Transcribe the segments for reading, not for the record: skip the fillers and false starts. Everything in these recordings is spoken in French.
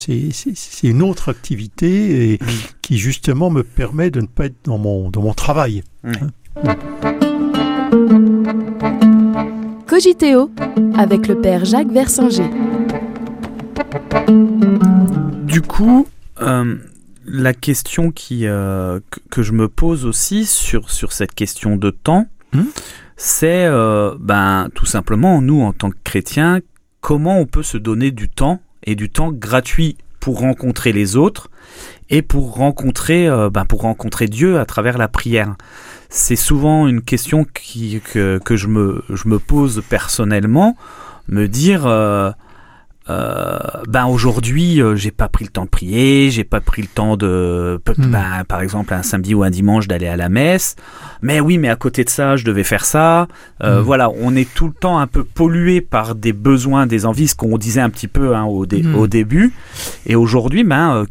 C'est une autre activité qui justement me permet de ne pas être dans mon travail. Cogiteo avec le père Jacques Versinger. Du coup, la question que je me pose aussi sur cette question de temps, c'est tout simplement, nous en tant que chrétiens, comment on peut se donner du temps et du temps gratuit pour rencontrer les autres et pour rencontrer Dieu à travers la prière. C'est souvent une question que je me pose personnellement, me dire aujourd'hui j'ai pas pris le temps de prier, j'ai pas pris le temps de par exemple un samedi ou un dimanche d'aller à la messe, mais à côté de ça je devais faire ça. Voilà, on est tout le temps un peu pollué par des besoins, des envies, ce qu'on disait un petit peu au début. Et aujourd'hui,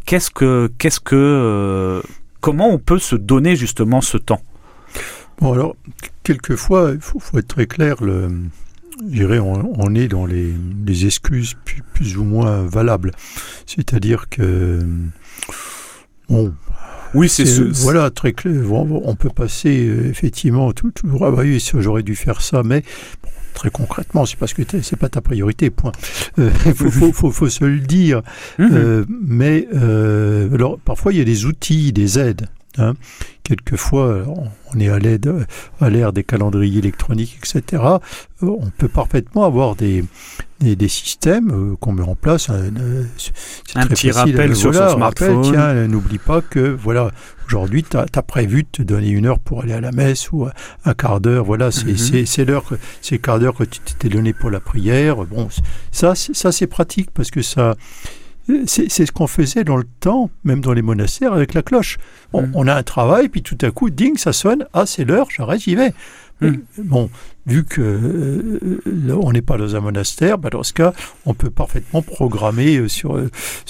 comment on peut se donner justement ce temps? Bon, alors quelquefois il faut être très clair. Je dirais, on est dans les excuses plus ou moins valables. C'est-à-dire que, voilà, très clair. On peut passer effectivement tout j'aurais dû faire ça, mais très concrètement, c'est parce que c'est pas ta priorité. Point. Faut se le dire. Mais alors parfois il y a des outils, des aides. Quelquefois, on est à l'ère des calendriers électroniques, etc. On peut parfaitement avoir des systèmes qu'on met en place. Un petit rappel sur son smartphone. Tiens, n'oublie pas que aujourd'hui, tu as prévu de te donner 1 heure pour aller à la messe ou un quart d'heure. Voilà, c'est l'heure, c'est le quart d'heure que tu t'es donné pour la prière. Bon, ça c'est pratique parce que ça. C'est ce qu'on faisait dans le temps, même dans les monastères, avec la cloche. On a un travail, puis tout à coup, ding, ça sonne. Ah, c'est l'heure, j'arrête, j'y vais. Bon, vu que on n'est pas dans un monastère, dans ce cas, on peut parfaitement programmer sur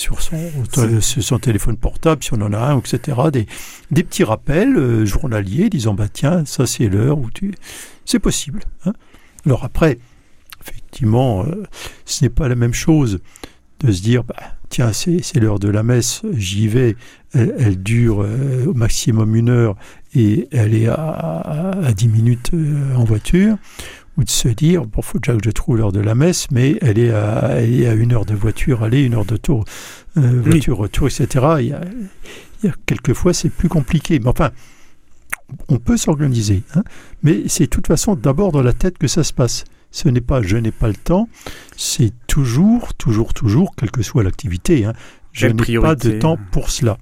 son téléphone portable, si on en a un, etc., des petits rappels journaliers disant, tiens, ça c'est l'heure où c'est possible. Alors après, effectivement, ce n'est pas la même chose de se dire, tiens, c'est l'heure de la messe, j'y vais, elle dure au maximum 1 heure et elle est à 10 minutes en voiture, ou de se dire, faut déjà que je trouve l'heure de la messe, mais elle est à 1 heure de voiture aller, 1 heure de tour, voiture-retour, etc. Il y a quelquefois, c'est plus compliqué. Mais enfin, on peut s'organiser, mais c'est de toute façon d'abord dans la tête que ça se passe. Ce n'est pas « je n'ai pas le temps », c'est toujours, quelle que soit l'activité, je n'ai pas de temps pour cela.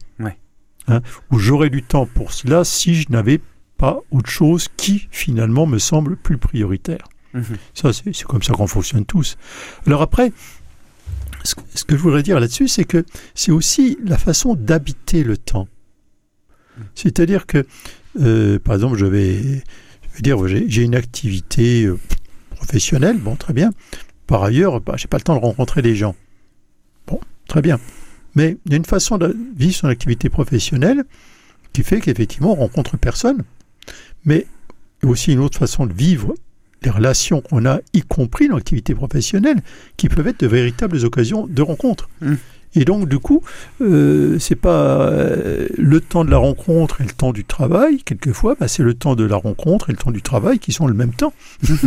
Ou j'aurais du temps pour cela si je n'avais pas autre chose qui, finalement, me semble plus prioritaire. Ça, c'est comme ça qu'on fonctionne tous. Alors après, ce que je voudrais dire là-dessus, c'est que c'est aussi la façon d'habiter le temps. C'est-à-dire que, par exemple, j'ai une activité professionnelle, très bien. Par ailleurs, j'ai pas le temps de rencontrer des gens. Bon, très bien. Mais il y a une façon de vivre son activité professionnelle qui fait qu'effectivement, on rencontre personne. Mais il y a aussi une autre façon de vivre les relations qu'on a, y compris dans l'activité professionnelle, qui peuvent être de véritables occasions de rencontre. Et donc, du coup, c'est pas le temps de la rencontre et le temps du travail, quelquefois, c'est le temps de la rencontre et le temps du travail qui sont le même temps.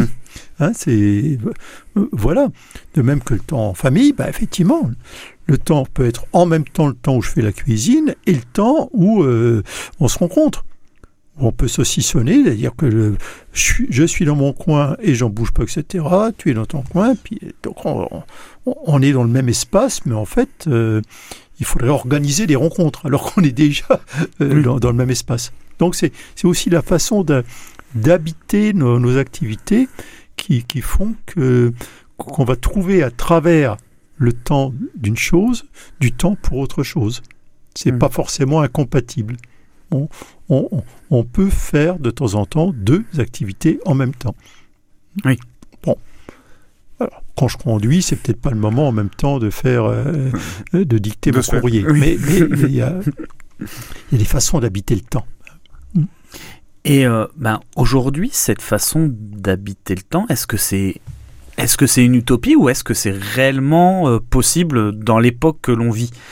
Voilà. De même que le temps en famille, effectivement, le temps peut être en même temps le temps où je fais la cuisine et le temps où on se rencontre. On peut saucissonner, c'est-à-dire que je suis dans mon coin et j'en bouge pas, etc. Tu es dans ton coin, puis donc on est dans le même espace, mais en fait, il faudrait organiser des rencontres alors qu'on est déjà dans le même espace. Donc c'est aussi la façon d'habiter nos activités qui font qu'on va trouver à travers le temps d'une chose, du temps pour autre chose. C'est pas forcément incompatible. On peut faire de temps en temps 2 activités en même temps. Oui. Bon. Alors, quand je conduis, c'est peut-être pas le moment en même temps de faire, de dicter mon courrier. Oui. Mais il y a des façons d'habiter le temps. Et aujourd'hui, cette façon d'habiter le temps, est-ce est-ce que c'est une utopie ou est-ce que c'est réellement possible dans l'époque que l'on vit ?